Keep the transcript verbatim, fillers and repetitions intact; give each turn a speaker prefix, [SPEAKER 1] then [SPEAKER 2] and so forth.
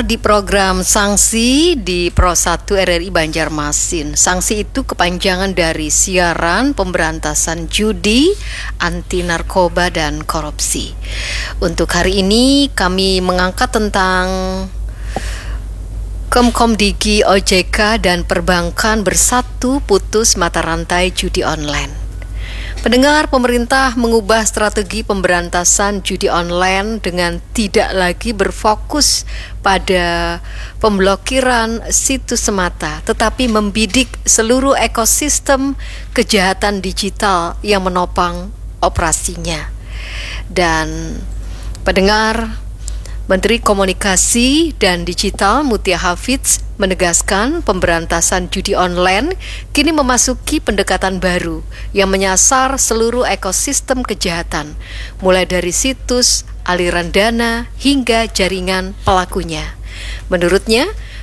[SPEAKER 1] di program Sanksi di Pro satu R R I Banjarmasin. Sanksi itu kepanjangan dari Siaran Pemberantasan Judi, Anti Narkoba dan Korupsi. Untuk hari ini kami mengangkat tentang Kemkomdigi, O J K dan perbankan bersatu putus mata rantai judi online. Pendengar, pemerintah mengubah strategi pemberantasan judi online dengan tidak lagi berfokus pada pemblokiran situs semata, tetapi membidik seluruh ekosistem kejahatan digital yang menopang operasinya. Dan pendengar, Menteri Komunikasi dan Digital Mutia Hafidz menegaskan pemberantasan judi online kini memasuki pendekatan baru yang menyasar seluruh ekosistem kejahatan, mulai dari situs, aliran dana, hingga jaringan pelakunya. Menurutnya,